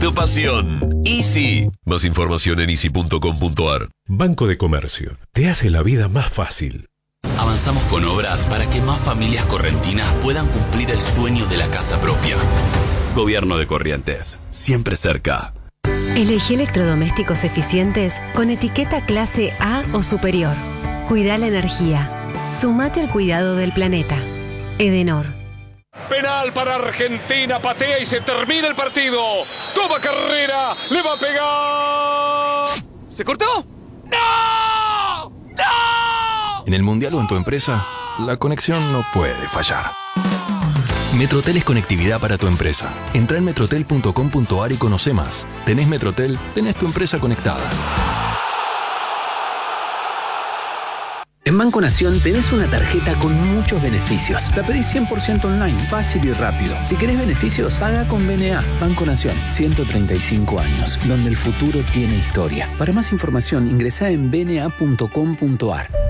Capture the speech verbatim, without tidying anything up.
tu pasión. Easy. Más información en easy punto com punto ar. Banco de Comercio. Te hace la vida más fácil. Avanzamos con obras para que más familias correntinas puedan cumplir el sueño de la casa propia. Gobierno de Corrientes. Siempre cerca. Elegí electrodomésticos eficientes con etiqueta clase A o superior. Cuida la energía. Sumate al cuidado del planeta. Edenor. Penal para Argentina, patea y se termina el partido. Toma carrera, le va a pegar. ¿Se cortó? ¡No! ¡No! En el Mundial o en tu empresa, la conexión no puede fallar. Metrotel es conectividad para tu empresa. Entra en metrotel punto com punto ar y conoce más. Tenés Metrotel, tenés tu empresa conectada. En Banco Nación tenés una tarjeta con muchos beneficios. La pedís cien por ciento online, fácil y rápido. Si querés beneficios, paga con B N A. Banco Nación, ciento treinta y cinco años, donde el futuro tiene historia. Para más información, ingresá en b n a punto com punto ar.